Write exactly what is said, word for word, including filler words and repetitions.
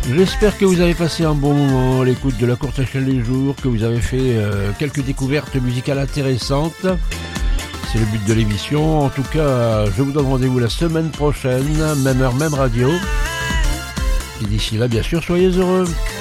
J'espère que vous avez passé un bon moment à l'écoute de la courte échelle des jours, que vous avez fait euh, quelques découvertes musicales intéressantes. C'est le but de l'émission. En tout cas, je vous donne rendez-vous la semaine prochaine, même heure, même radio. Et d'ici là, bien sûr, soyez heureux.